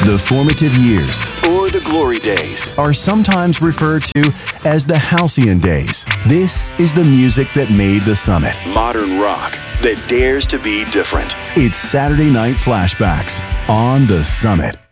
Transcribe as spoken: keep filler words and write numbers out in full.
The formative years, or the glory days, are sometimes referred to as the halcyon days. This is the music that made the Summit. Modern rock that dares to be different. It's Saturday Night Flashbacks on the Summit.